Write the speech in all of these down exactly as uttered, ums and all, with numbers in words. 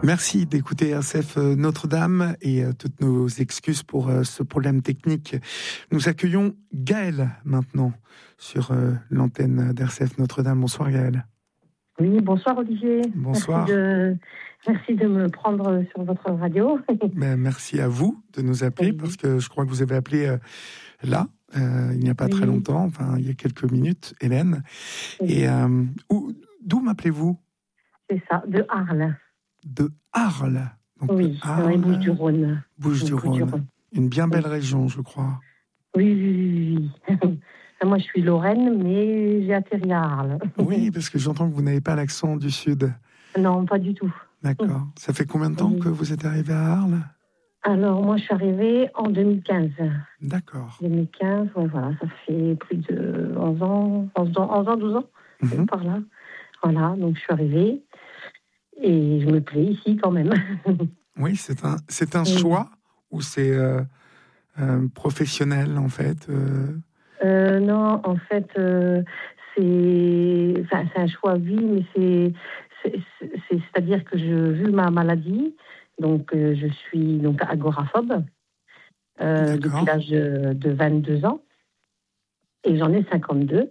Merci d'écouter R C F Notre-Dame et euh, toutes nos excuses pour euh, ce problème technique. Nous accueillons Gaëlle maintenant sur euh, l'antenne d'R C F Notre-Dame. Bonsoir Gaëlle. Oui, bonsoir Olivier. Bonsoir. Merci de, merci de me prendre sur votre radio. Ben, merci à vous de nous appeler oui. Parce que je crois que vous avez appelé euh, là, euh, il n'y a pas oui. très longtemps, enfin il y a quelques minutes, Hélène. Oui. Et euh, où, d'où m'appelez-vous ? C'est ça, de Arles. De Arles. Donc, oui, dans les Bouches-du-Rhône. Bouches-du-Rhône. Une bien belle oui. région, je crois. Oui, oui, oui. oui. Moi, je suis Lorraine, mais j'ai atterri à Arles. Oui, parce que j'entends que vous n'avez pas l'accent du Sud. Non, pas du tout. D'accord. Ça fait combien de temps oui. que vous êtes arrivée à Arles ? Alors, moi, je suis arrivée en deux mille quinze. D'accord. deux mille quinze, ouais, voilà, ça fait plus de onze ans, onze ans, onze ans douze ans, mm-hmm. par là. Voilà, donc je suis arrivée et je me plais ici quand même. Oui, c'est un, c'est un oui. choix ou c'est euh, euh, professionnel, en fait euh... Euh, non, en fait, euh, c'est, enfin, c'est un choix, oui, mais c'est, c'est, c'est, c'est-à-dire que je, vu ma maladie, donc euh, je suis donc agoraphobe euh, depuis l'âge de, de vingt-deux ans et j'en ai cinquante-deux.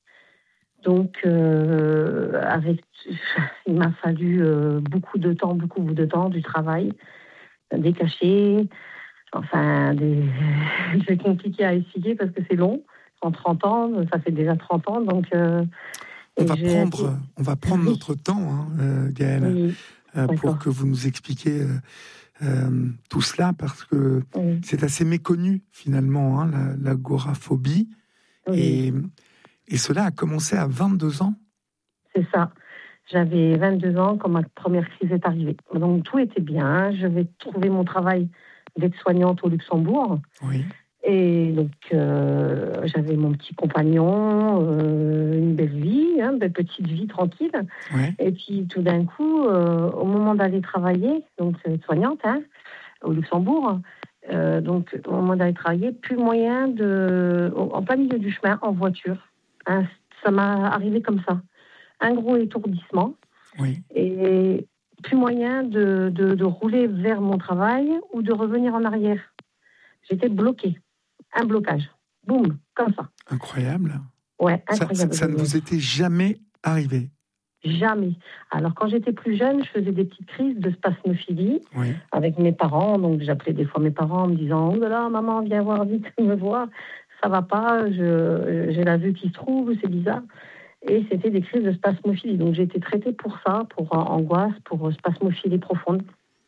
Donc, euh, avec, il m'a fallu euh, beaucoup de temps, beaucoup de temps, du travail, des cachets, enfin, des... c'est compliqué à expliquer parce que c'est long. En trente ans, ça fait déjà trente ans, donc... Euh, on, va prendre, on va prendre notre temps, hein, euh, Gaëlle, oui, euh, pour que vous nous expliquiez euh, euh, tout cela, parce que oui. c'est assez méconnu, finalement, hein, la, l'agoraphobie. Oui. Et, et cela a commencé à vingt-deux ans. C'est ça. J'avais vingt-deux ans quand ma première crise est arrivée. Donc, tout était bien. Je vais trouver mon travail d'aide-soignante au Luxembourg. Oui. Et donc, euh, j'avais mon petit compagnon, euh, une belle vie, hein, belle petite vie tranquille. Ouais. Et puis, tout d'un coup, euh, au moment d'aller travailler, donc soignante, hein, au Luxembourg, euh, donc au moment d'aller travailler, plus moyen de, en plein milieu du chemin, en voiture. Hein, ça m'a arrivé comme ça. Un gros étourdissement. Oui. Et plus moyen de, de, de rouler vers mon travail ou de revenir en arrière. J'étais bloquée. Un blocage. Boum, comme ça. Incroyable. Ouais, incroyable. Ça, ça, ça ne vous était jamais arrivé ? Jamais. Alors, quand j'étais plus jeune, je faisais des petites crises de spasmophilie oui. avec mes parents. Donc, j'appelais des fois mes parents en me disant « Oh là là, maman, viens voir vite, me voir. Ça va pas, je, j'ai la vue qui se trouve, c'est bizarre. » Et c'était des crises de spasmophilie. Donc, j'ai été traitée pour ça, pour angoisse, pour spasmophilie profonde.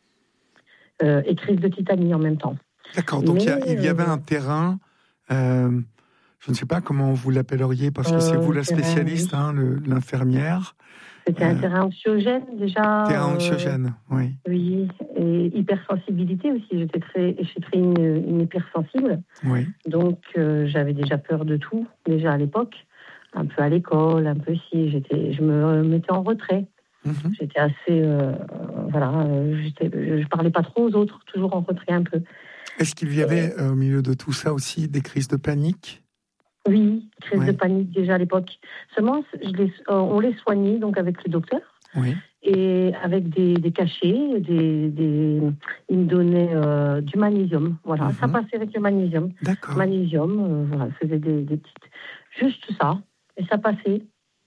Euh, et crise de tétanie en même temps. D'accord, donc il y, y avait un terrain, euh, je ne sais pas comment vous l'appelleriez, parce que euh, c'est vous la spécialiste, terrain, oui. hein, le, l'infirmière. C'était euh, un terrain anxiogène déjà. Terrain anxiogène, euh, oui. Oui, et hypersensibilité aussi, j'étais très, j'étais très une, une hypersensible. Oui. Donc euh, j'avais déjà peur de tout, déjà à l'époque, un peu à l'école, un peu si, j'étais, je me mettais en retrait. Mm-hmm. J'étais assez, euh, voilà, j'étais, je parlais pas trop aux autres, toujours en retrait un peu. Est-ce qu'il y avait euh, au milieu de tout ça aussi des crises de panique ? Oui, crise oui. de panique déjà à l'époque. Seulement, je les, euh, on les soignait donc avec le docteur oui. et avec des, des cachets, des, des, il me donnait euh, du magnésium. Voilà, mm-hmm. ça passait avec le magnésium. D'accord. Magnésium, euh, voilà, faisait des, des petites, juste ça, et ça passait.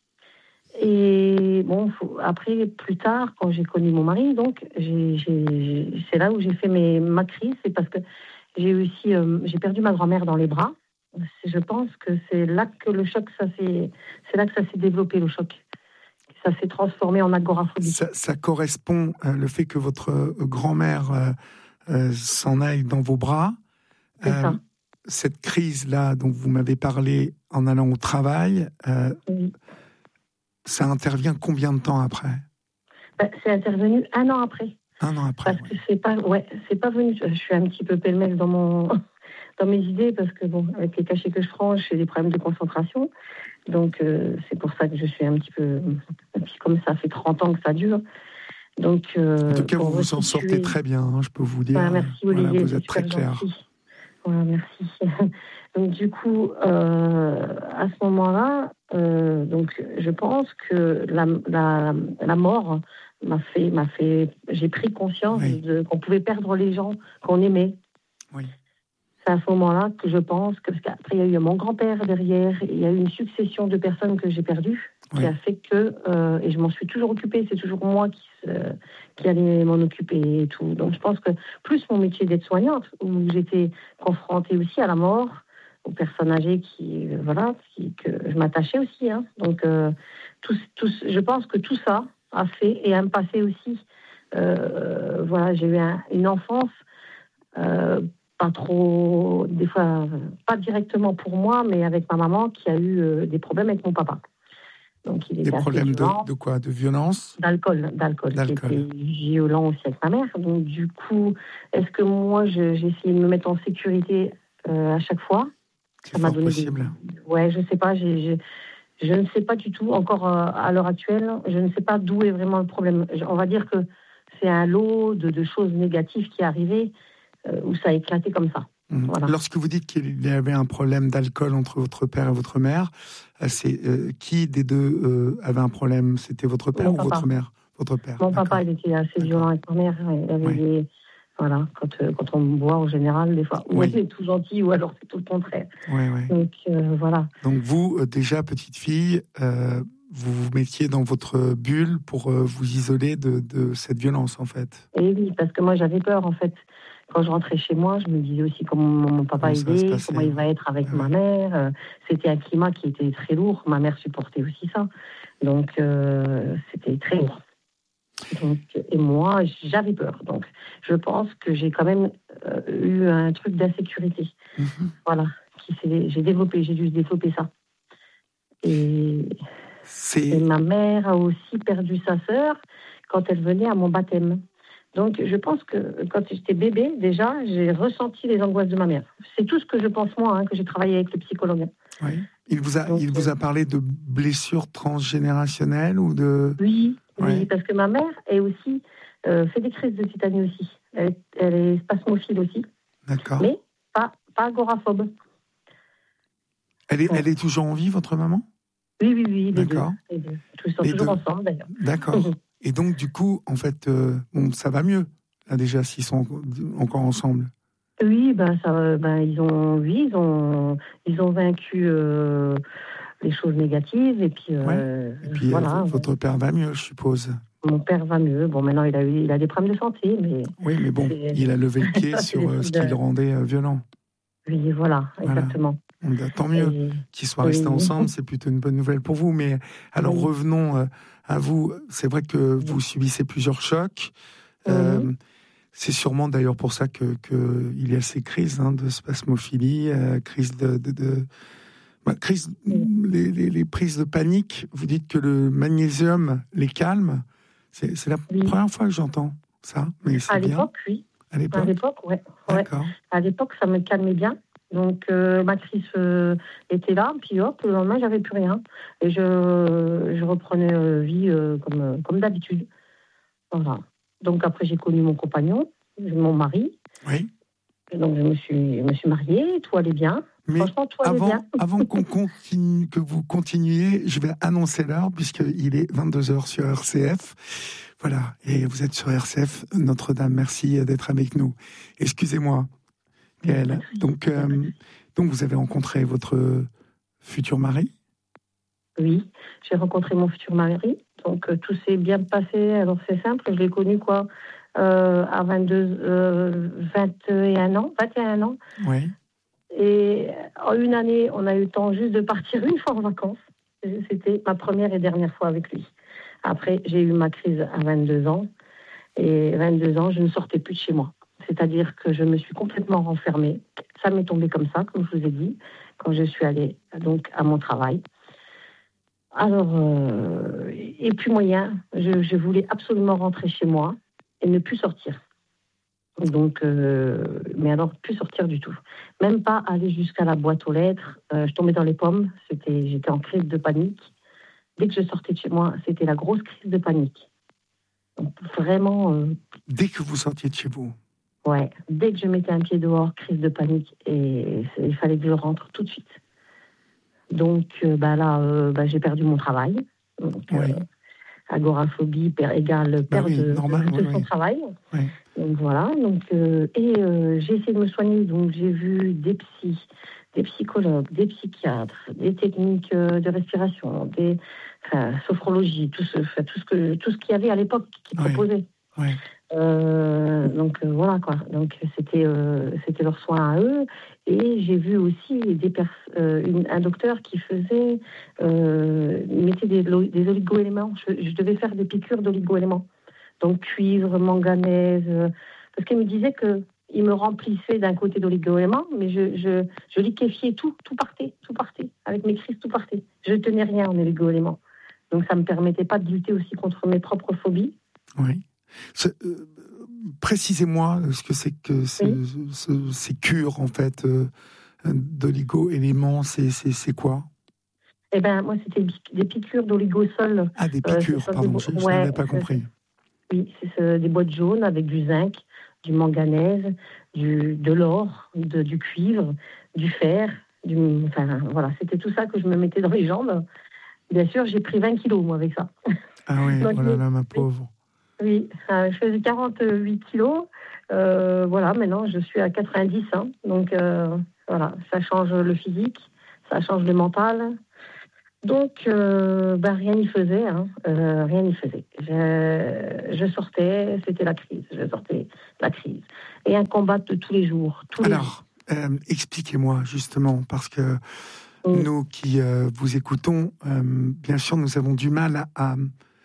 Et bon, faut, après, plus tard, quand j'ai connu mon mari, donc, j'ai, j'ai, c'est là où j'ai fait mes, ma crise, c'est parce que j'ai aussi, euh, j'ai perdu ma grand-mère dans les bras. C'est, je pense que c'est là que le choc, ça s'est, c'est là que ça s'est développé, le choc. Ça s'est transformé en agoraphobie. Ça, ça correspond, euh, le fait que votre euh, grand-mère euh, euh, s'en aille dans vos bras. C'est euh, ça. Cette crise-là dont vous m'avez parlé en allant au travail, euh, oui. ça intervient combien de temps après ? Ben, c'est intervenu un an après. Un an après. Parce oui. que c'est pas, ouais, c'est pas venu. Je suis un petit peu pêle-mêle dans mon, dans mes idées parce que bon, avec les cachets que je prends, j'ai des problèmes de concentration. Donc euh, c'est pour ça que je suis un petit peu, et puis comme ça fait trente ans que ça dure. Donc. Euh, en tout cas, vous vous en sortez très bien. Hein, je peux vous dire. Bah, merci Olivier. Voilà, vous êtes très clair. Voilà, merci. Donc du coup, euh, à ce moment-là, euh, donc je pense que la, la, la mort m'a fait, m'a fait, j'ai pris conscience oui. de, qu'on pouvait perdre les gens qu'on aimait. Oui. C'est à ce moment-là que je pense que, parce qu'après il y a eu mon grand-père derrière, il y a eu une succession de personnes que j'ai perdues, oui. qui a fait que, euh, et je m'en suis toujours occupée, c'est toujours moi qui, euh, qui allais m'en occuper et tout. Donc je pense que plus mon métier d'aide-soignante, où j'étais confrontée aussi à la mort, aux personnes âgées qui, euh, voilà, qui, que je m'attachais aussi. Hein. Donc euh, tout, tout, je pense que tout ça a fait, et à me passer aussi, euh, voilà, j'ai eu un, une enfance, euh, pas trop, des fois, pas directement pour moi, mais avec ma maman qui a eu euh, des problèmes avec mon papa. Donc, il des était problèmes de, de quoi? De violence? D'alcool, d'alcool, d'alcool. Qui était violent aussi avec ma mère. Donc, du coup, est-ce que moi, je, j'ai essayé de me mettre en sécurité euh, à chaque fois? C'est Ça m'a donné possible. Des... Ouais, je sais pas, j'ai, j'ai... je ne sais pas du tout, encore euh, à l'heure actuelle, je ne sais pas d'où est vraiment le problème. On va dire que c'est un lot de, de choses négatives qui est arrivé, euh, où ça a éclaté comme ça. Mmh. Voilà. Lorsque vous dites qu'il y avait un problème d'alcool entre votre père et votre mère, c'est euh, qui des deux euh, avait un problème? C'était votre père Mon ou papa. Votre mère? Votre père. Mon D'accord. papa, il était assez D'accord. violent avec ma mère. Il avait oui. des... Voilà, quand, euh, quand on me voit en général, des fois, ou oui. elle est tout gentille, ou alors c'est tout le contraire. Oui, oui. Donc, euh, voilà. Donc vous, euh, déjà, petite fille, euh, vous vous mettiez dans votre bulle pour euh, vous isoler de, de cette violence, en fait. Et oui, parce que moi, j'avais peur, en fait. Quand je rentrais chez moi, je me disais aussi comment mon papa il est, comment il va être avec ah, ma oui. mère. Euh, c'était un climat qui était très lourd. Ma mère supportait aussi ça. Donc, euh, c'était très lourd. Donc, et moi, j'avais peur. Donc, je pense que j'ai quand même euh, eu un truc d'insécurité. Mm-hmm. Voilà. Qui s'est, j'ai développé, j'ai dû développer ça. Et, et ma mère a aussi perdu sa sœur quand elle venait à mon baptême. Donc, je pense que quand j'étais bébé, déjà, j'ai ressenti les angoisses de ma mère. C'est tout ce que je pense, moi, hein, que j'ai travaillé avec le psychologue. Oui. Il vous a, Donc, il vous a parlé de blessures transgénérationnelles ou de... Oui, ouais. oui, parce que ma mère est aussi, euh, fait des crises de tétanie aussi. Elle, elle est spasmophile aussi. D'accord. Mais pas, pas agoraphobe. Elle est, ouais. elle est toujours en vie, votre maman? Oui, oui, oui, les D'accord. deux. Les deux. Ils sont les toujours deux. Ensemble, d'ailleurs. D'accord. Et donc, du coup, en fait, euh, bon, ça va mieux, là, déjà, s'ils sont encore ensemble. Oui, ben, ça, ben, ils ont, oui, ils ont, ils ont vaincu euh, les choses négatives, et puis, euh, ouais. et puis voilà. Euh, votre père va mieux, je suppose. Mon père va mieux. Bon, maintenant, il a, eu, il a des problèmes de santé, mais... Oui, mais bon, il a levé le pied sur euh, ce qui le rendait euh, violent. Oui, voilà, exactement. Voilà. Tant mieux et... qu'ils soient restés oui. ensemble, c'est plutôt une bonne nouvelle pour vous. Mais alors, oui. revenons... Euh, à vous, c'est vrai que vous subissez plusieurs chocs. Mmh. Euh, c'est sûrement d'ailleurs pour ça que, que il y a ces crises hein, de spasmophilie, euh, crise de, de, de bah, crise, mmh. les, les, les prises de panique. Vous dites que le magnésium les calme. C'est, c'est la oui. première fois que j'entends ça, mais c'est à bien. l'époque, oui. À l'époque, à l'époque, ouais. D'accord. ouais. À l'époque, ça me calmait bien. Donc, euh, ma crise euh, était là, puis hop, le lendemain, j'avais plus rien. Et je, je reprenais euh, vie euh, comme, comme d'habitude. Voilà. Donc, après, j'ai connu mon compagnon, mon mari. Oui. Et donc, je me suis, je me suis mariée, tout allait bien. Mais Franchement, tout allait avant, bien. avant qu'on continue, que vous continuiez, je vais annoncer l'heure, puisqu'il est vingt-deux heures sur R C F. Voilà. Et vous êtes sur R C F. Notre-Dame, merci d'être avec nous. Excusez-moi. Gaëlle. Donc, euh, donc, vous avez rencontré votre futur mari? Oui, j'ai rencontré mon futur mari. Donc, euh, tout s'est bien passé. Alors, c'est simple, je l'ai connu, quoi, euh, à vingt-deux, euh, vingt et un ans. vingt et un ans. Oui. Et en une année, on a eu le temps juste de partir une fois en vacances. C'était ma première et dernière fois avec lui. Après, j'ai eu ma crise à vingt-deux ans. Et vingt-deux ans, je ne sortais plus de chez moi. C'est-à-dire que je me suis complètement renfermée. Ça m'est tombé comme ça, comme je vous ai dit, quand je suis allée donc, à mon travail. Alors, euh, et puis moyen, je, je voulais absolument rentrer chez moi et ne plus sortir. Donc, euh, mais alors, plus sortir du tout. Même pas aller jusqu'à la boîte aux lettres. Euh, je tombais dans les pommes, c'était, j'étais en crise de panique. Dès que je sortais de chez moi, c'était la grosse crise de panique. Donc, vraiment... Euh, Dès que vous sortiez de chez vous? Ouais, dès que je mettais un pied dehors, crise de panique, et il fallait que je rentre tout de suite. Donc euh, bah là, euh, bah, j'ai perdu mon travail. Donc, oui. euh, agoraphobie per, égale perte bah oui, de, normal, de, de oui, son oui. travail. Oui. Donc voilà. Donc, euh, et euh, j'ai essayé de me soigner. Donc j'ai vu des psys, des psychologues, des psychiatres, des techniques de respiration, des enfin, sophrologie, tout ce, enfin, tout ce que tout ce qu'il y avait à l'époque qui oui. proposait. Oui. Euh, donc euh, voilà quoi. Donc c'était euh, c'était leur soin à eux. Et j'ai vu aussi des pers- euh, une, un docteur qui faisait euh, mettait des, des oligo-éléments. Je, je devais faire des piqûres d'oligo-éléments. Donc cuivre, manganèse, euh, parce qu'il me disait que il me remplissait d'un côté d'oligo-éléments, mais je, je, je liquéfiais tout, tout partait, tout partait. Avec mes crises, tout partait. Je ne tenais rien en oligo-éléments. Donc ça ne me permettait pas de lutter aussi contre mes propres phobies. Oui. Ce, euh, précisez-moi ce que c'est que ce, oui. ce, ces cures, en fait, euh, d'oligo-éléments, c'est, c'est, c'est quoi ? Eh bien, moi, c'était des piqûres d'oligosol. Ah, des piqûres, euh, pardon, des... je, je ouais, n'avais pas compris. Oui, c'est ce, des boîtes jaunes avec du zinc, du manganèse, du, de l'or, de, du cuivre, du fer. Du, enfin, voilà, c'était tout ça que je me mettais dans les jambes. Bien sûr, j'ai pris vingt kilos, moi, avec ça. Ah oui, donc, oh là là, ma pauvre. Oui, euh, je faisais quarante-huit kilos. Euh, voilà, maintenant, je suis à quatre-vingt-dix. Hein, donc, euh, voilà, ça change le physique, ça change le mental. Donc, euh, bah, rien n'y faisait, hein, euh, rien n'y faisait. Je, je sortais, c'était la crise, je sortais la crise. Et un combat de tous les jours. Tous Alors, les jours. Euh, expliquez-moi justement, parce que mmh. nous qui euh, vous écoutons, euh, bien sûr, nous avons du mal à, à,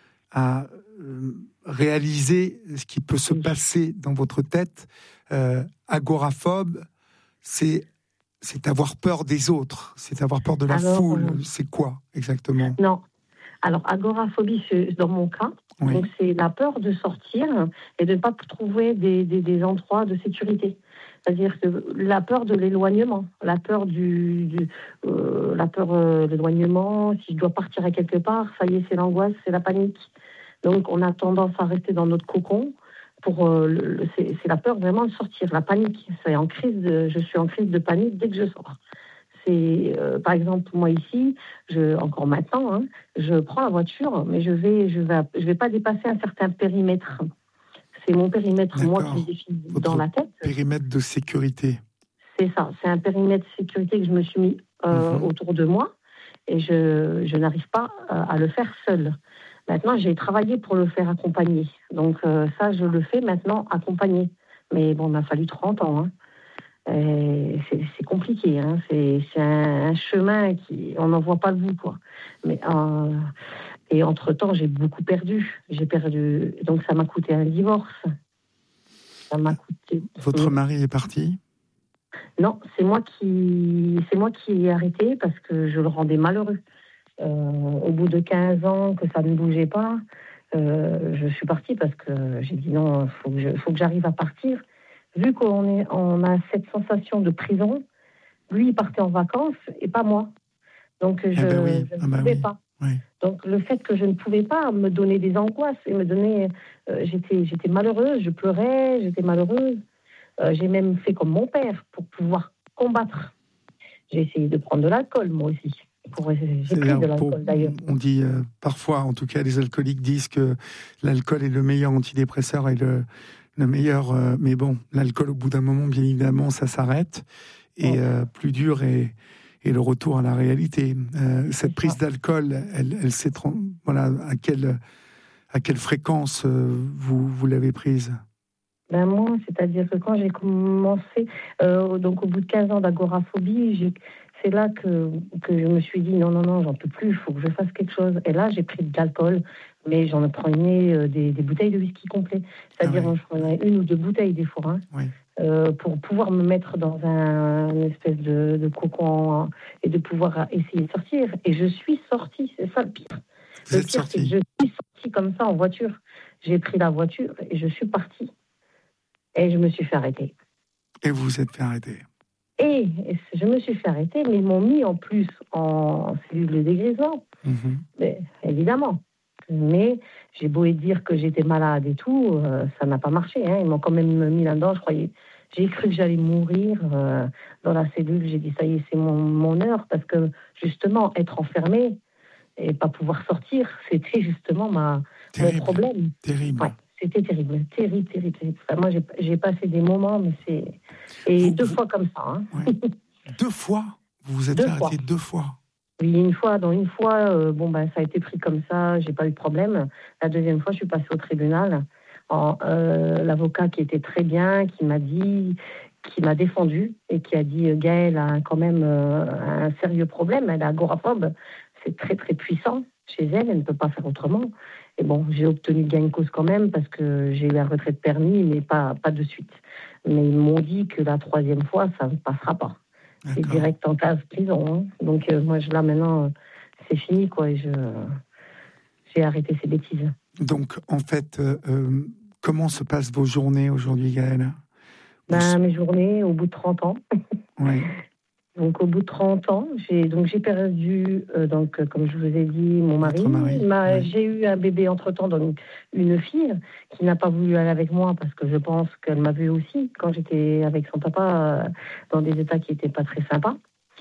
à euh, réaliser ce qui peut se oui. passer dans votre tête. Euh, agoraphobe, c'est... C'est avoir peur des autres, c'est avoir peur de la Alors, foule. Euh... C'est quoi exactement ? Non. Alors, agoraphobie, c'est dans mon cas. Oui. Donc, c'est la peur de sortir et de ne pas trouver des, des, des endroits de sécurité. C'est-à-dire que la peur de l'éloignement, la peur du, du euh, la peur euh, de l'éloignement. Si je dois partir à quelque part, ça y est, c'est l'angoisse, c'est la panique. Donc, on a tendance à rester dans notre cocon. Pour, euh, le, c'est, c'est la peur vraiment de sortir, la panique. C'est en crise de, je suis en crise de panique dès que je sors. C'est, euh, par exemple, moi ici, je, encore maintenant, hein, je prends la voiture, mais je vais, je vais, je vais pas dépasser un certain périmètre. C'est mon périmètre, D'accord. moi, qui défini dans la tête. Périmètre de sécurité. C'est ça, c'est un périmètre de sécurité que je me suis mis euh, mm-hmm. autour de moi, et je, je n'arrive pas euh, à le faire seule. Maintenant, j'ai travaillé pour le faire accompagner. Donc euh, ça, je le fais maintenant accompagner. Mais bon, il m'a fallu trente ans. Hein. Et c'est, c'est compliqué. Hein. C'est, c'est un, un chemin qui... On n'en voit pas le bout, quoi. Mais, euh, et entre-temps, j'ai beaucoup perdu. J'ai perdu... Donc ça m'a coûté un divorce. Ça m'a coûté... Votre mari est parti ? Non, c'est moi qui, c'est moi qui ai arrêté parce que je le rendais malheureux. Euh, au bout de quinze ans que ça ne bougeait pas, euh, je suis partie parce que j'ai dit non, il faut que, je, faut que j'arrive à partir. Vu qu'on est, on a cette sensation de prison, lui il partait en vacances et pas moi. Donc je, ah ben oui. je ne ah ben pouvais oui. pas. Oui. Donc le fait que je ne pouvais pas me donner des angoisses et me donner... Euh, j'étais, j'étais malheureuse, je pleurais, j'étais malheureuse. Euh, j'ai même fait comme mon père pour pouvoir combattre. J'ai essayé de prendre de l'alcool, moi aussi. Pour, j'ai pris de l'alcool, pour, d'ailleurs. On dit euh, parfois, en tout cas, les alcooliques disent que l'alcool est le meilleur antidépresseur et le, le meilleur... Euh, mais bon, l'alcool, au bout d'un moment, bien évidemment, ça s'arrête. Et euh, plus dur est, est le retour à la réalité. Euh, cette prise d'alcool, elle, elle s'est... Voilà, à quelle, à quelle fréquence euh, vous, vous l'avez prise ? Ben moi, c'est-à-dire que quand j'ai commencé, euh, donc au bout de quinze ans d'agoraphobie, j'ai, c'est là que, que je me suis dit non, non, non, j'en peux plus, il faut que je fasse quelque chose. Et là, j'ai pris de l'alcool, mais j'en prenais euh, des, des bouteilles de whisky complet. C'est-à-dire, ah oui. je prenais une ou deux bouteilles des fois, hein, oui. euh, pour pouvoir me mettre dans un une espèce de, de cocon et de pouvoir essayer de sortir. Et je suis sortie, c'est ça le pire. Vous le êtes pire, sortie. c'est que je suis sortie comme ça en voiture. J'ai pris la voiture et je suis partie. Et je me suis fait arrêter. Et vous vous êtes fait arrêter. Et je me suis fait arrêter, mais ils m'ont mis en plus en cellule de dégrisement. Mm-hmm. Mais, évidemment. Mais j'ai beau dire que j'étais malade et tout, euh, ça n'a pas marché. Hein. Ils m'ont quand même mis là-dedans, je croyais. J'ai cru que j'allais mourir euh, dans la cellule. J'ai dit, ça y est, c'est mon, mon heure. Parce que, justement, être enfermé, et pas pouvoir sortir, c'était justement ma, terrible, mon problème. Terrible. Ouais, c'était terrible, terrible, terrible. terrible. Enfin, moi, j'ai, j'ai passé des moments, mais c'est... Et vous, deux vous... fois comme ça. Hein. Ouais. Deux fois. Vous vous êtes deux arrêté fois. deux fois. Oui, une fois, dans une fois, euh, bon, ben, ça a été pris comme ça, j'ai pas eu de problème. La deuxième fois, je suis passée au tribunal. En, euh, l'avocat qui était très bien, qui m'a dit, qui m'a défendu et qui a dit, Gaëlle a quand même euh, un sérieux problème, elle est agoraphobe, c'est très très puissant chez elle, elle ne peut pas faire autrement. Et bon, j'ai obtenu gain de cause quand même parce que j'ai eu un retrait de permis, mais pas, pas de suite. Mais ils m'ont dit que la troisième fois, ça ne passera pas. D'accord. C'est direct en case prison. Hein. Donc euh, moi, je, là maintenant, euh, c'est fini, quoi. Et je, j'ai arrêté ces bêtises. Donc, en fait, euh, euh, comment se passent vos journées aujourd'hui, Gaëlle? Ben, mes journées, au bout de trente ans. Oui. Donc, au bout de trente ans, j'ai, donc, j'ai perdu, euh, donc, euh, comme je vous ai dit, mon mari. mari Ma, oui. J'ai eu un bébé entre-temps, donc une fille qui n'a pas voulu aller avec moi parce que je pense qu'elle m'a vue aussi quand j'étais avec son papa euh, dans des états qui n'étaient pas très sympas.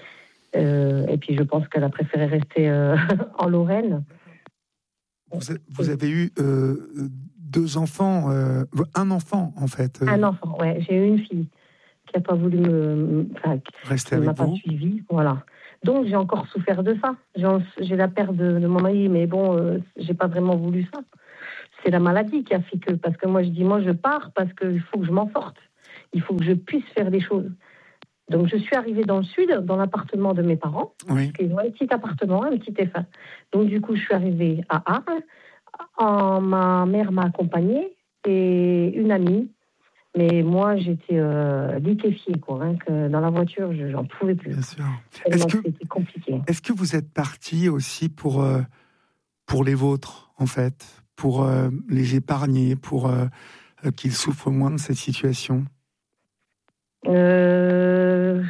Euh, et puis, je pense qu'elle a préféré rester euh, en Lorraine. Vous, a, vous avez eu euh, deux enfants, euh, un enfant, en fait. Euh... Un enfant, ouais. J'ai eu une fille qui n'a pas voulu me... Enfin, rester qui avec ne m'a vous. pas suivi, voilà. Donc, j'ai encore souffert de ça. J'ai, j'ai la perte de, de mon mari, mais bon, euh, j'ai pas vraiment voulu ça. C'est la maladie qui a fait que... Parce que moi, je dis, moi, je pars parce qu'il faut que je m'en sorte. Il faut que je puisse faire des choses. Donc, je suis arrivée dans le sud, dans l'appartement de mes parents. Oui. Parce qu'ils ont un petit appartement, un petit F un. Donc, du coup, je suis arrivée à Arles. En, ma mère m'a accompagnée et une amie. Mais moi, j'étais euh, liquéfiée, quoi. Hein, que dans la voiture, je, j'en pouvais plus. Bien sûr. Est-ce que, que c'était compliqué. Est-ce que vous êtes partie aussi pour, euh, pour les vôtres, en fait, pour euh, les épargner, pour euh, euh, qu'ils souffrent moins de cette situation? euh...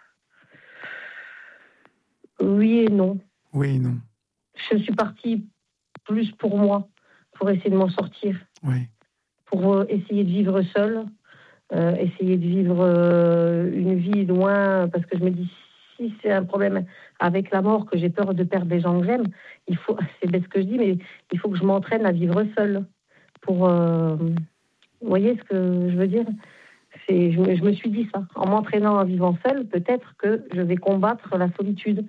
Oui et non. Oui et non. Je suis partie plus pour moi, pour essayer de m'en sortir. Oui. Pour euh, essayer de vivre seule, euh, essayer de vivre euh, une vie loin, parce que je me dis, si c'est un problème avec la mort, que j'ai peur de perdre des gens que j'aime, il faut, c'est bête ce que je dis, mais il faut que je m'entraîne à vivre seule. Pour, euh, vous voyez ce que je veux dire? C'est, je, me, je me suis dit ça. En m'entraînant à vivre seule, peut-être que je vais combattre la solitude.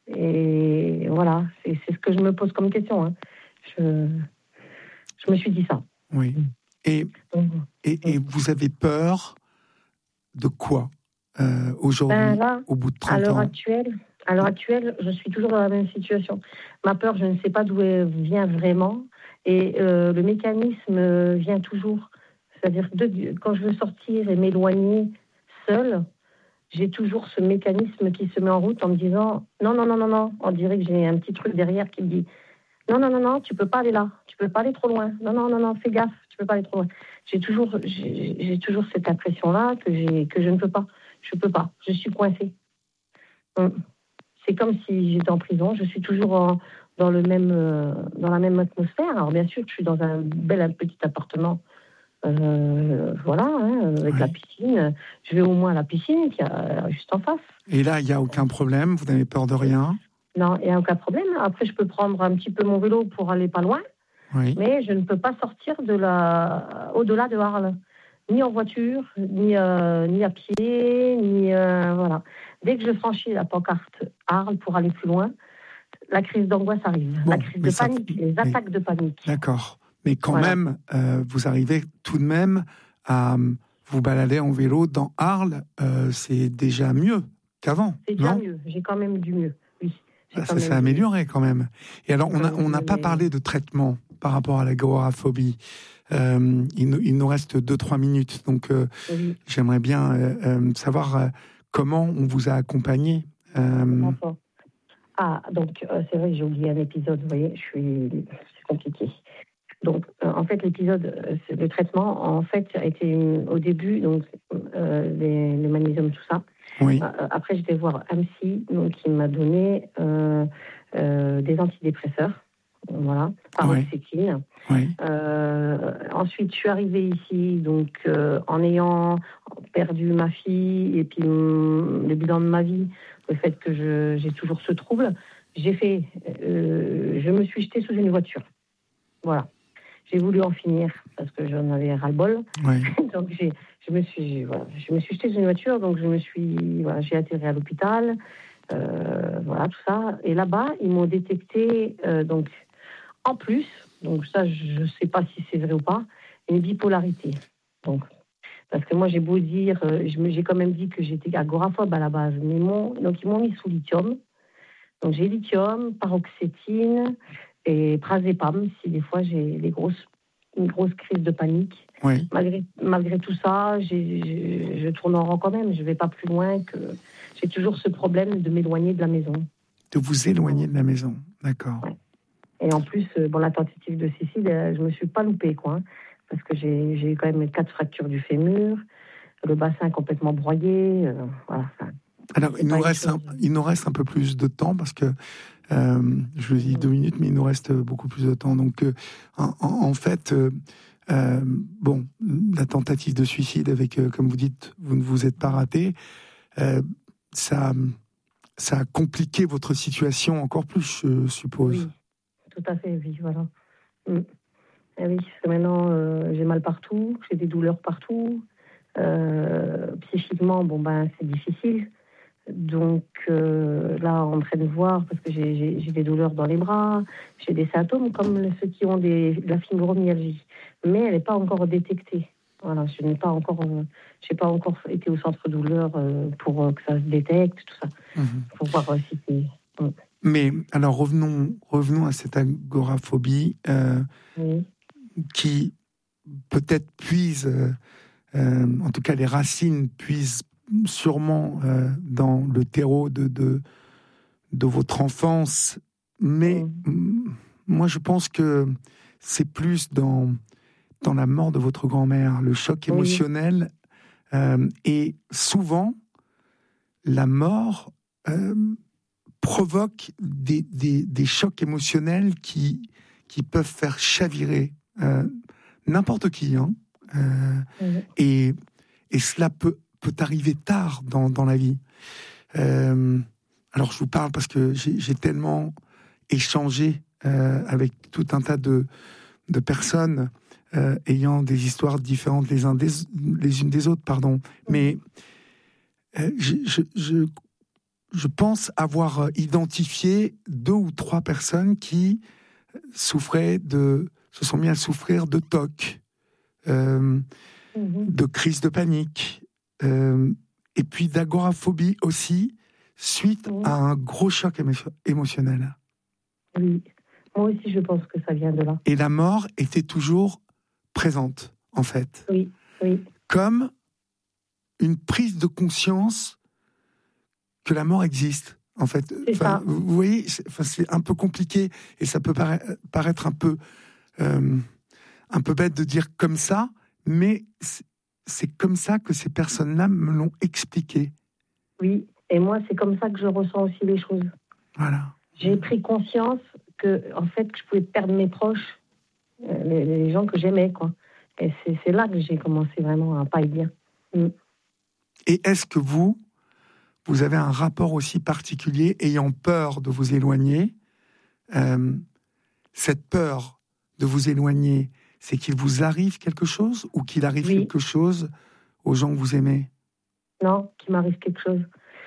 Et voilà, c'est, c'est ce que je me pose comme question. Hein. Je, je me suis dit ça. Oui. Et, et, et vous avez peur de quoi euh, aujourd'hui, ben là, au bout de trente ans? À l'heure actuelle, à l'heure actuelle, je suis toujours dans la même situation. Ma peur, je ne sais pas d'où elle vient vraiment. Et euh, le mécanisme vient toujours. C'est-à-dire que de, quand je veux sortir et m'éloigner seule, j'ai toujours ce mécanisme qui se met en route en me disant « Non, non, non, non, non ». On dirait que j'ai un petit truc derrière qui me dit « Non, non, non, non, tu peux pas aller là. Tu peux pas aller trop loin. Non, non, non, non, fais gaffe, tu peux pas aller trop loin. » J'ai toujours, j'ai, j'ai toujours cette impression-là que, j'ai, que je ne peux pas. Je peux pas. Je suis coincée. C'est comme si j'étais en prison. Je suis toujours en, dans, le même, euh, dans la même atmosphère. Alors, bien sûr, je suis dans un bel un petit appartement. Euh, voilà, hein, avec oui. la piscine. Je vais au moins à la piscine qui est juste en face. Et là, il n'y a aucun problème? Vous n'avez peur de rien? Non, il n'y a aucun problème. Après, je peux prendre un petit peu mon vélo pour aller pas loin. Oui. Mais je ne peux pas sortir de la... au-delà de Arles. Ni en voiture, ni, euh, ni à pied, ni... Euh, voilà. Dès que je franchis la pancarte Arles pour aller plus loin, la crise d'angoisse arrive. Bon, la crise de ça... panique, les attaques mais... de panique. D'accord. Mais quand voilà. même, euh, vous arrivez tout de même à vous balader en vélo dans Arles. Euh, c'est déjà mieux qu'avant, c'est déjà non? mieux. J'ai quand même du mieux, oui. Ah, ça s'est amélioré quand même. Et alors, on n'a on n'a pas mais... parlé de traitement par rapport à l'agoraphobie. Euh, il, nous, il nous reste deux trois minutes, donc euh, oui. j'aimerais bien euh, euh, savoir euh, comment on vous a accompagné. Euh... Ah, donc euh, c'est vrai que j'ai oublié un épisode, vous voyez, je suis... c'est compliqué. Donc, euh, en fait, l'épisode, euh, le traitement, en fait, a été au début, donc, euh, les, les magnésiums, tout ça. Oui. Euh, après, j'étais voir un psy, donc, qui m'a donné euh, euh, des antidépresseurs, voilà, paroxétine. Oui. Oui. Euh, ensuite, je suis arrivée ici, donc, euh, en ayant perdu ma fille, et puis hum, le bilan de ma vie, le fait que je, j'ai toujours ce trouble, j'ai fait, euh, je me suis jetée sous une voiture. Voilà. J'ai voulu en finir parce que j'en avais ras-le-bol. Oui. Donc j'ai, je me suis, voilà, je me suis jetée sous une voiture, donc je me suis, voilà, j'ai atterri à l'hôpital, euh, voilà tout ça. Et là-bas, ils m'ont détecté, euh, donc en plus, donc ça, je ne sais pas si c'est vrai ou pas, une bipolarité. Donc parce que moi, j'ai beau dire, euh, je me, j'ai quand même dit que j'étais agoraphobe à la base, mais mon, donc ils m'ont mis sous lithium. Donc j'ai lithium, paroxétine et prazépam si des fois j'ai des grosses, une grosse crise de panique. Oui. Malgré, malgré tout ça, j'ai, j'ai, je tourne en rond quand même. Je ne vais pas plus loin que... J'ai toujours ce problème de m'éloigner de la maison. De vous éloigner de la maison, d'accord. Ouais. Et en plus, bon, la tentative de suicide, je ne me suis pas loupée, quoi. Hein, parce que j'ai, j'ai quand même quatre fractures du fémur, le bassin complètement broyé. Euh, voilà, ça, Alors, il nous, reste un, il nous reste un peu plus de temps parce que euh, je vous dis deux minutes, mais il nous reste beaucoup plus de temps. Donc, euh, en, en fait, euh, euh, bon, la tentative de suicide avec, euh, comme vous dites, vous ne vous êtes pas raté, euh, ça, ça a compliqué votre situation encore plus, je suppose. Oui, tout à fait, oui, voilà. Mm. Et oui, parce que maintenant, euh, j'ai mal partout, j'ai des douleurs partout. Euh, psychiquement, bon, ben, c'est difficile. Donc euh, là, en train de voir, parce que j'ai, j'ai, j'ai des douleurs dans les bras, j'ai des symptômes comme ceux qui ont des, de la fibromyalgie, mais elle n'est pas encore détectée. Voilà, je n'ai pas encore, euh, j'ai pas encore été au centre douleur euh, pour euh, que ça se détecte, tout ça, mm-hmm. pour voir euh, si c'est. Mm. Mais alors revenons, revenons à cette agoraphobie euh, oui. qui peut-être puise, euh, euh, en tout cas les racines puisent sûrement euh, dans le terreau de, de, de votre enfance, mais mmh. moi je pense que c'est plus dans, dans la mort de votre grand-mère, le choc émotionnel, oui. euh, et souvent la mort euh, provoque des, des, des chocs émotionnels qui, qui peuvent faire chavirer euh, n'importe qui, hein, euh, oui. et, et cela peut peut arriver tard dans, dans la vie. Euh, alors, je vous parle parce que j'ai, j'ai tellement échangé euh, avec tout un tas de, de personnes euh, ayant des histoires différentes les, uns des, les unes des autres, pardon. Mais euh, je, je, je, je pense avoir identifié deux ou trois personnes qui souffraient de, se sont mis à souffrir de T O C, euh, mm-hmm. de crise de panique, Euh, et puis d'agoraphobie aussi, suite oui. à un gros choc émo- émotionnel. Oui, moi aussi je pense que ça vient de là. Et la mort était toujours présente, en fait. Oui, oui. Comme une prise de conscience que la mort existe, en fait. Enfin, vous voyez, c'est, enfin, c'est un peu compliqué, et ça peut para- paraître un peu, euh, un peu bête de dire comme ça, mais c'est, c'est comme ça que ces personnes-là me l'ont expliqué. Oui, et moi, c'est comme ça que je ressens aussi les choses. Voilà. J'ai pris conscience que, en fait, que je pouvais perdre mes proches, euh, les, les gens que j'aimais, quoi. Et c'est, c'est là que j'ai commencé vraiment à pas être bien. Mm. Et est-ce que vous, vous avez un rapport aussi particulier, ayant peur de vous éloigner, euh, cette peur de vous éloigner, c'est qu'il vous arrive quelque chose ou qu'il arrive oui. quelque chose aux gens que vous aimez? Non, qu'il m'arrive quelque chose.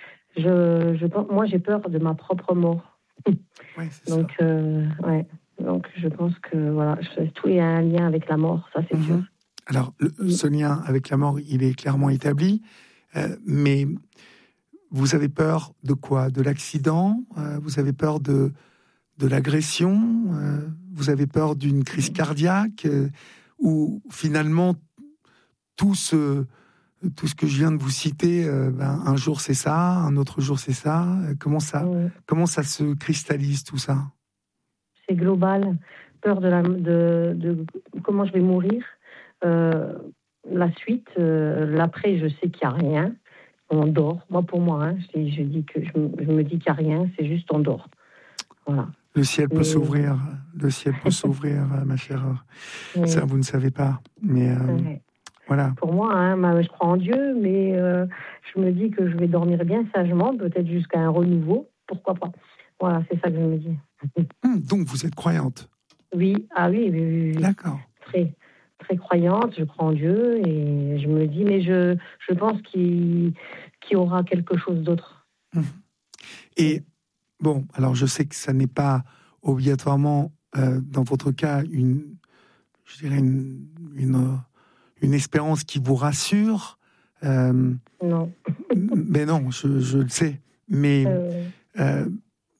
Je, je, moi, j'ai peur de ma propre mort. Ouais, c'est Donc, ça. Euh, ouais. Donc, je pense que voilà, tout est un lien avec la mort, ça c'est mm-hmm. sûr. Alors, le, oui. ce lien avec la mort, il est clairement établi, euh, mais vous avez peur de quoi? De l'accident? euh, Vous avez peur de, de l'agression? euh, Vous avez peur d'une crise cardiaque? euh, Ou finalement, tout ce, tout ce que je viens de vous citer, euh, ben, un jour c'est ça, un autre jour c'est ça. Comment ça, oui. comment ça se cristallise tout ça? C'est global. Peur de, la, de, de comment je vais mourir. Euh, la suite, euh, l'après, je sais qu'il n'y a rien. On dort. Moi, pour moi, hein, je, dis, je, dis que, je, je me dis qu'il n'y a rien, c'est juste on dort. Voilà. Le ciel peut mais... s'ouvrir, le ciel peut s'ouvrir, ma chère. Oui. Ça, vous ne savez pas. Mais euh, oui. voilà. Pour moi, hein, je crois en Dieu, mais euh, je me dis que je vais dormir bien sagement, peut-être jusqu'à un renouveau, pourquoi pas. Voilà, c'est ça que je me dis. Hum, donc, vous êtes croyante? Oui, ah oui, oui, oui, oui. D'accord. Très, très croyante, je crois en Dieu et je me dis, mais je, je pense qu'il, qu'il y aura quelque chose d'autre. Hum. Et bon, alors je sais que ça n'est pas obligatoirement, euh, dans votre cas, une, je dirais une, une, une espérance qui vous rassure. Euh, non. Mais non, je, je le sais. Mais Euh... euh,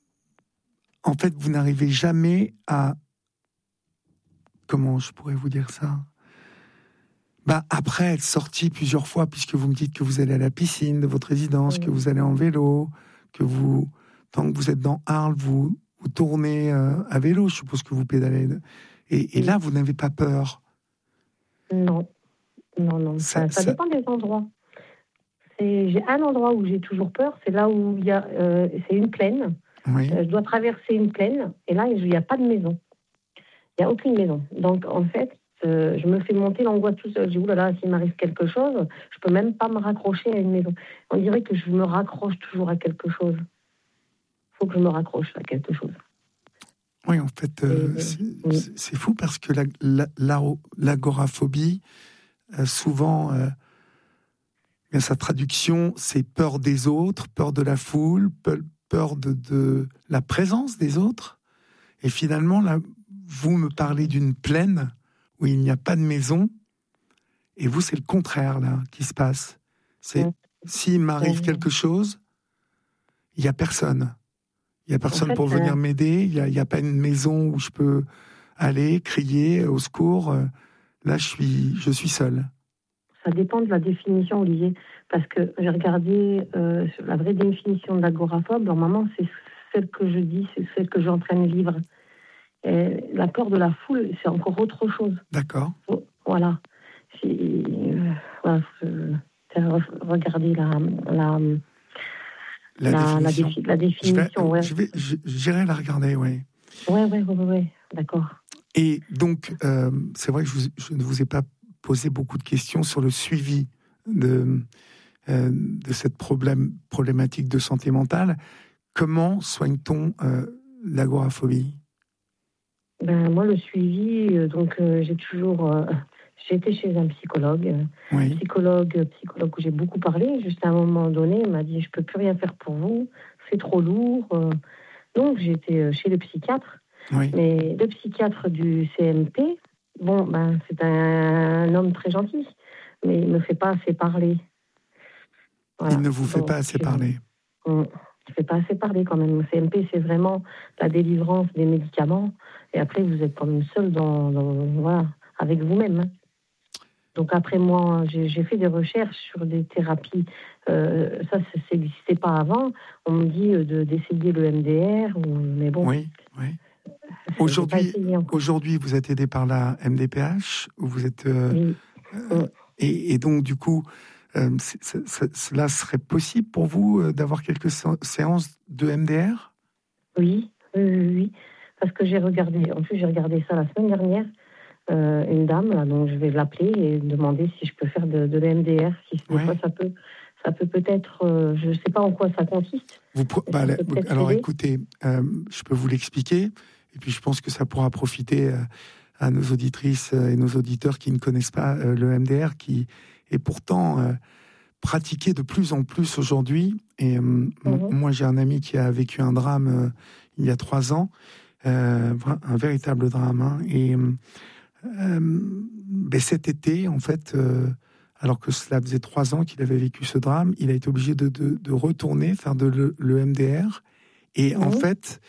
en fait, vous n'arrivez jamais à... Comment je pourrais vous dire ça? Bah, après être sorti plusieurs fois, puisque vous me dites que vous allez à la piscine de votre résidence, mmh. que vous allez en vélo, que vous, tant que vous êtes dans Arles, vous, vous tournez euh, à vélo, je suppose que vous pédalez. Et, et mmh. là, vous n'avez pas peur? Non, non, non. Ça, ça, ça, ça... dépend des endroits. C'est, j'ai un endroit où j'ai toujours peur, c'est là où il y a, euh, c'est une plaine. Oui. Euh, je dois traverser une plaine, et là, il n'y a pas de maison. Il n'y a aucune maison. Donc, en fait, Euh, je me fais monter l'angoisse tout seul. Je dis, oulala, s'il m'arrive quelque chose, je peux même pas me raccrocher à une maison. On dirait que je me raccroche toujours à quelque chose. Il faut que je me raccroche à quelque chose. Oui, en fait, euh, Et, c'est, oui. c'est, c'est fou parce que la, la, la, l'agoraphobie, euh, souvent, euh, bien, sa traduction, c'est peur des autres, peur de la foule, peur de, de la présence des autres. Et finalement, là, vous me parlez d'une plaine où il n'y a pas de maison, et vous, c'est le contraire, là, qui se passe. C'est, ouais. S'il m'arrive quelque chose, il n'y a personne. Il n'y a personne en fait, pour venir euh... m'aider, il n'y a, il n'y a pas une maison où je peux aller, crier au secours. Là, je suis, je suis seul. Ça dépend de la définition, Olivier, parce que j'ai regardé euh, la vraie définition de l'agoraphobe, normalement, c'est celle que je dis, c'est celle que j'ai en train de vivre. Et la peur de la foule, c'est encore autre chose. D'accord. Voilà. C'est, euh, voilà, euh, regardez la la la, la définition. La, défi, la définition. Je vais, ouais. je vais, j'irai la regarder, oui. Ouais, ouais, ouais, ouais, d'accord. Et donc, euh, c'est vrai que je, vous, je ne vous ai pas posé beaucoup de questions sur le suivi de euh, de cette problème problématique de santé mentale. Comment soigne-t-on euh, l'agoraphobie? Ben, moi, le suivi, euh, donc euh, j'ai toujours... Euh, j'ai été chez un psychologue, oui. psychologue, psychologue où j'ai beaucoup parlé. Juste à un moment donné, il m'a dit, je ne peux plus rien faire pour vous, c'est trop lourd. Euh, donc, j'ai été chez le psychiatre. Oui. Mais le psychiatre du C M P, bon, ben, c'est un, un homme très gentil, mais il ne me fait pas assez parler. Voilà. Il ne vous fait donc, pas assez parler. On, ne fait pas assez parler quand même. Le C M P, c'est vraiment la délivrance des médicaments. Et après, vous êtes quand même seul dans, dans, voilà, avec vous-même. Hein. Donc après, moi, j'ai, j'ai fait des recherches sur des thérapies. Euh, ça, ça n'existait pas avant. On me dit de, d'essayer le M D R. Ou, mais bon. Oui, oui. Aujourd'hui, aujourd'hui, vous êtes aidé par la M D P H. Vous êtes, euh, oui. euh, et, et donc, du coup, euh, c'est, c'est, c'est, cela serait possible pour vous euh, d'avoir quelques séances de M D R? Oui, oui, oui, oui. Parce que j'ai regardé, en plus j'ai regardé ça la semaine dernière, euh, une dame, là, donc je vais l'appeler et demander si je peux faire de, de l'E M D R, si des ouais. fois ça peut, ça peut peut-être, euh, je ne sais pas en quoi ça consiste. Vous, bah, la, alors aider. Écoutez, euh, je peux vous l'expliquer, et puis je pense que ça pourra profiter euh, à nos auditrices et nos auditeurs qui ne connaissent pas euh, le M D R, qui est pourtant euh, pratiqué de plus en plus aujourd'hui. Et euh, mm-hmm. moi j'ai un ami qui a vécu un drame euh, il y a trois ans, Euh, un véritable drame. Hein. Et euh, ben cet été, en fait, euh, alors que cela faisait trois ans qu'il avait vécu ce drame, il a été obligé de, de, de retourner faire de le, le M D R. Et mmh. en fait,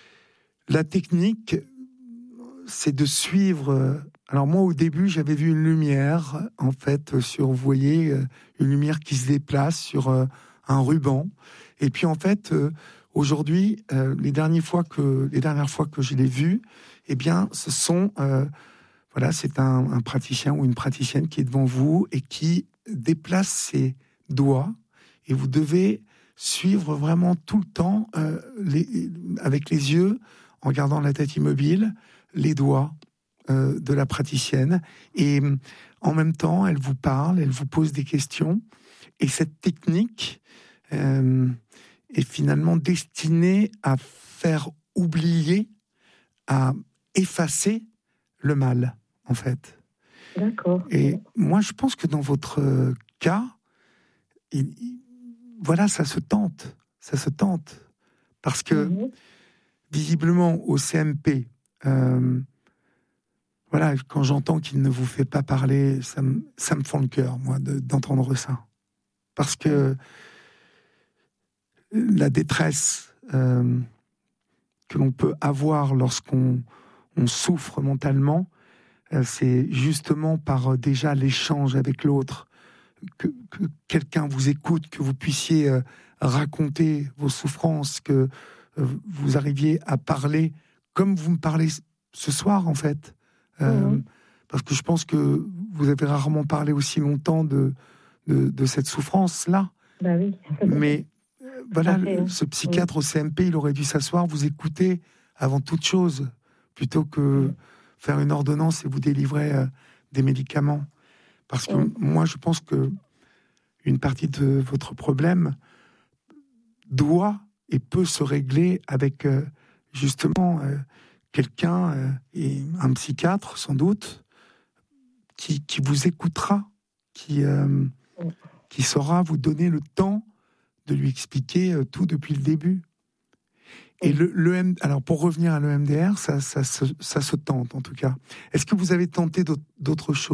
la technique, c'est de suivre. Alors moi, au début, j'avais vu une lumière, en fait, sur, vous voyez, une lumière qui se déplace sur euh, un ruban. Et puis, en fait, euh, aujourd'hui, euh, les dernières fois que les dernières fois que je l'ai vu, eh bien, ce sont euh, voilà, c'est un, un praticien ou une praticienne qui est devant vous et qui déplace ses doigts et vous devez suivre vraiment tout le temps euh, les, avec les yeux, en gardant la tête immobile, les doigts euh, de la praticienne et en même temps, elle vous parle, elle vous pose des questions et cette technique. Euh, est finalement destiné à faire oublier, à effacer le mal, en fait. D'accord. Et moi, je pense que dans votre cas, il, il, voilà, ça se tente, ça se tente. Parce que, mmh. visiblement, au C M P, euh, voilà, quand j'entends qu'il ne vous fait pas parler, ça me, ça me fend le cœur, moi, de, d'entendre ça. Parce que la détresse euh, que l'on peut avoir lorsqu'on on souffre mentalement, euh, c'est justement par euh, déjà l'échange avec l'autre, que, que quelqu'un vous écoute, que vous puissiez euh, raconter vos souffrances, que euh, vous arriviez à parler comme vous me parlez ce soir, en fait. Euh, mmh. Parce que je pense que vous avez rarement parlé aussi longtemps de, de, de cette souffrance-là. Bah oui. Mais euh, voilà, le, ce psychiatre mmh. au C M P, il aurait dû s'asseoir, vous écouter avant toute chose, plutôt que mmh. faire une ordonnance et vous délivrer euh, des médicaments. Parce que mmh. moi, je pense que une partie de votre problème doit et peut se régler avec euh, justement euh, quelqu'un, euh, et un psychiatre sans doute, qui, qui vous écoutera, qui, euh, mmh. qui saura vous donner le temps de lui expliquer euh, tout depuis le début. Et le, le alors pour revenir à l'E M D R, ça, ça, ça, ça se tente en tout cas. Est-ce que vous avez tenté d'autres, d'autres choses ?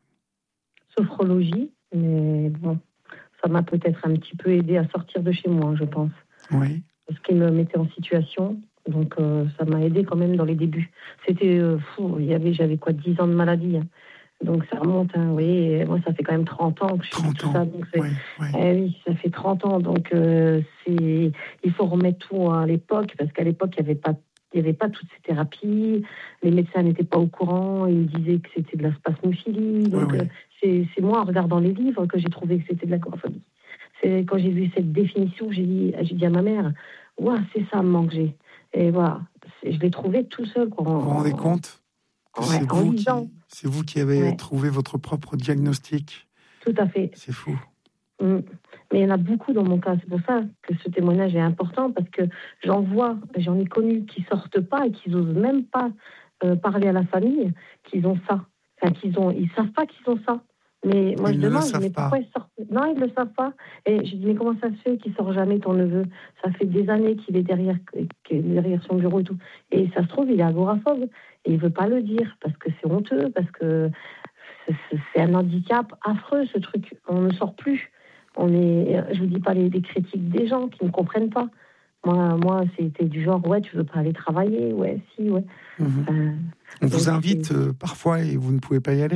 Sophrologie, mais bon, ça m'a peut-être un petit peu aidé à sortir de chez moi, je pense. Oui. Parce qu'il me mettait en situation, donc euh, ça m'a aidé quand même dans les débuts. C'était euh, fou, il y avait, j'avais quoi, dix ans de maladie, hein. Donc ça remonte, hein, oui, et moi ça fait quand même trente ans que je fais tout ça. Donc oui, oui. Eh oui, ça fait trente ans, donc euh, c'est, il faut remettre tout à l'époque, parce qu'à l'époque il n'y avait pas, il y avait pas toutes ces thérapies, les médecins n'étaient pas au courant, ils disaient que c'était de la spasmophilie, donc oui, oui. Euh, c'est, c'est moi en regardant les livres que j'ai trouvé que c'était de l'agoraphobie. C'est quand j'ai vu cette définition, j'ai dit, j'ai dit à ma mère, ouais, c'est ça le manque que j'ai. Et voilà, c'est, je l'ai trouvé tout seul. Quoi, vous vous rendez compte que ouais, c'est, vous qui, c'est vous qui avez ouais. trouvé votre propre diagnostic. Tout à fait. C'est fou. Mmh. Mais il y en a beaucoup dans mon cas. C'est pour ça que ce témoignage est important, parce que j'en vois, j'en ai connu qui sortent pas et qui n'osent même pas euh, parler à la famille qu'ils ont ça. Enfin, qu'ils ont, ils savent pas qu'ils ont ça. Mais moi, ils je ne demande, le mais pourquoi pas. ils sortent ? Non, ils ne le savent pas. Et je dis, mais comment ça se fait qu'il sort jamais, ton neveu ? Ça fait des années qu'il est derrière, qu'il est derrière son bureau et tout. Et ça se trouve, il est agoraphobe. Et il veut pas le dire, parce que c'est honteux, parce que c'est, c'est un handicap affreux, ce truc. On ne sort plus. On est, je vous dis pas les, les critiques des gens qui ne comprennent pas. Moi, moi, c'était du genre, ouais, tu veux pas aller travailler ? Ouais, si, ouais. Mmh. Euh, On vous invite euh, parfois et vous ne pouvez pas y aller ?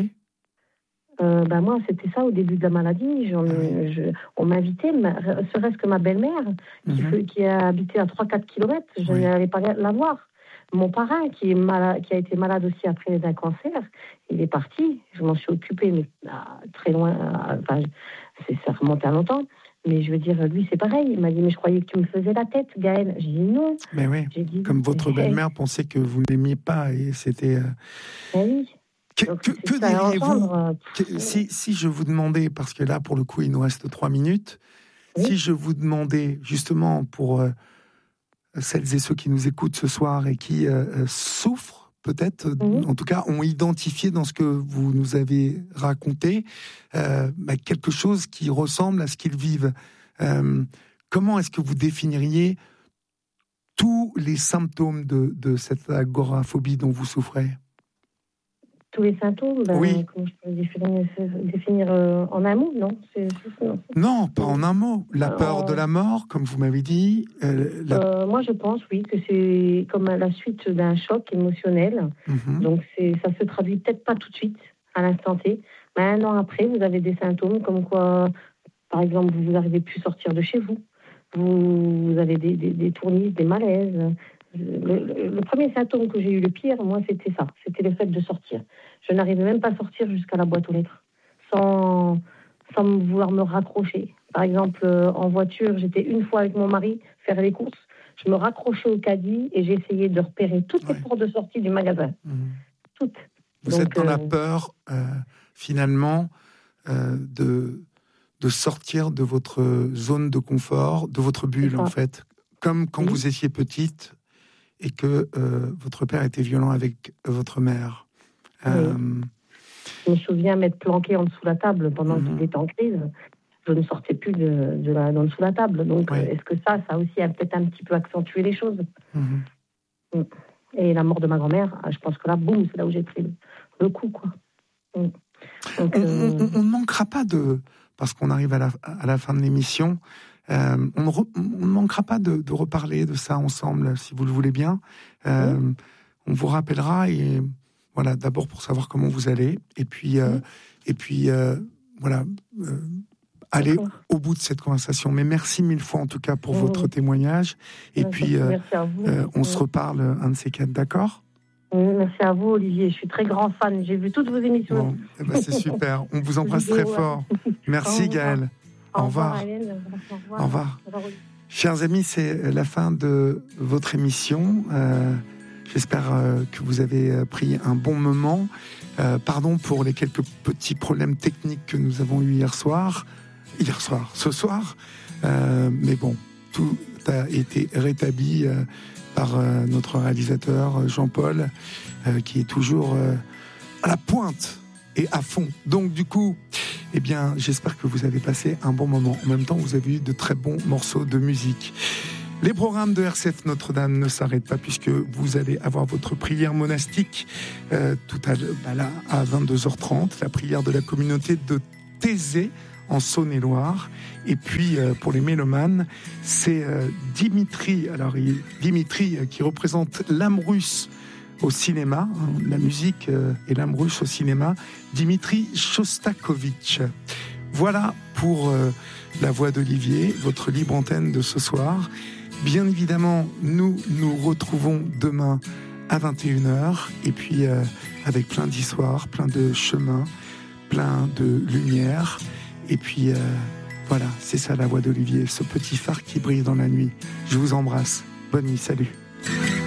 Euh, ben moi, c'était ça au début de la maladie. J'en, oui. je, on m'invitait, serait-ce que ma belle-mère, qui, mm-hmm. fait, qui a habité à trois à quatre kilomètres, je oui. n'allais pas la voir. Mon parrain, qui, est malade, qui a été malade aussi après d'un cancer, il est parti. Je m'en suis occupée, mais ah, très loin. Enfin, c'est, ça remonte à longtemps. Mais je veux dire, lui, c'est pareil. Il m'a dit, mais je croyais que tu me faisais la tête, Gaëlle. J'ai dit non. Mais oui, J'ai dit, comme votre belle-mère pensait que vous ne l'aimiez pas, et c'était... Euh... Ben oui. Que, que, que diriez-vous que, si, si je vous demandais, parce que là, pour le coup, il nous reste trois minutes, oui. si je vous demandais, justement, pour euh, celles et ceux qui nous écoutent ce soir et qui euh, souffrent, peut-être, oui. en tout cas, ont identifié dans ce que vous nous avez raconté, euh, bah, quelque chose qui ressemble à ce qu'ils vivent. Euh, comment est-ce que vous définiriez tous les symptômes de, de cette agoraphobie dont vous souffrez ? Tous les symptômes, ben, oui. comment je peux définir, définir euh, en un mot, non c'est, c'est, non. non, pas en un mot. La peur euh, de la mort, comme vous m'avez dit. Euh, la... euh, moi, je pense, oui, que c'est comme à la suite d'un choc émotionnel. Mm-hmm. Donc, c'est, ça se traduit peut-être pas tout de suite, à l'instant T, mais un an après, vous avez des symptômes comme quoi, par exemple, vous n'arrivez plus à sortir de chez vous. Vous, vous avez des, des, des tournis, des malaises. Le, le, le premier symptôme que j'ai eu le pire, moi, c'était ça. C'était le fait de sortir. Je n'arrivais même pas à sortir jusqu'à la boîte aux lettres, sans, sans vouloir me raccrocher. Par exemple, euh, en voiture, j'étais une fois avec mon mari faire les courses. Je me raccrochais au caddie et j'essayais de repérer toutes ouais. les portes de sortie du magasin. Mmh. Toutes. Vous Donc, êtes dans euh... la peur, euh, finalement, euh, de, de sortir de votre zone de confort, de votre bulle, en fait. Comme quand oui. vous étiez petite et que euh, votre père était violent avec votre mère. Oui. Euh... Je me souviens m'être planquée en dessous de la table pendant mm-hmm. qu'il était en crise. Je ne sortais plus de, de la, d'en dessous de la table. Donc, oui. est-ce que ça, ça aussi a peut-être un petit peu accentué les choses mm-hmm. Et la mort de ma grand-mère, je pense que là, boum, c'est là où j'ai pris le, le coup, quoi. Mm. Donc, on, euh... on, on ne manquera pas de... Parce qu'on arrive à la, à la fin de l'émission, euh, on, ne re, on ne manquera pas de, de reparler de ça ensemble, si vous le voulez bien. Euh, oui. On vous rappellera, et voilà, d'abord pour savoir comment vous allez, et puis, euh, oui. et puis euh, voilà, euh, aller D'accord. au bout de cette conversation. Mais merci mille fois en tout cas pour oui. votre témoignage, et merci. puis euh, euh, on oui. se reparle un de ces quatre, d'accord ? Merci à vous, Olivier. Je suis très grand fan. J'ai vu toutes vos émissions. Bon, eh ben c'est super. On vous embrasse très fort. Merci, Gaëlle. Au revoir. Au revoir. Au revoir. Au revoir. Au revoir. Chers amis, c'est la fin de votre émission. Euh, j'espère euh, que vous avez pris un bon moment. Euh, pardon pour les quelques petits problèmes techniques que nous avons eus hier soir. Hier soir, ce soir. Euh, mais bon, tout a été rétabli. Euh, par euh, notre réalisateur Jean-Paul, euh, qui est toujours euh, à la pointe et à fond. Donc du coup, eh bien, j'espère que vous avez passé un bon moment. En même temps, vous avez eu de très bons morceaux de musique. Les programmes de R C F Notre-Dame ne s'arrêtent pas, puisque vous allez avoir votre prière monastique euh, tout à l'heure, bah là, à vingt-deux heures trente, la prière de la communauté de Thésée, en Saône-et-Loire. Et puis, euh, pour les mélomanes, c'est euh, Dimitri, alors il, Dimitri euh, qui représente l'âme russe au cinéma, hein, la musique euh, et l'âme russe au cinéma, Dimitri Shostakovich. Voilà pour euh, la voix d'Olivier, votre libre antenne de ce soir. Bien évidemment, nous nous retrouvons demain à vingt et une heures, et puis euh, avec plein d'histoires, plein de chemins, plein de lumière. Et puis, euh, voilà, c'est ça la voix d'Olivier, ce petit phare qui brille dans la nuit. Je vous embrasse. Bonne nuit, salut.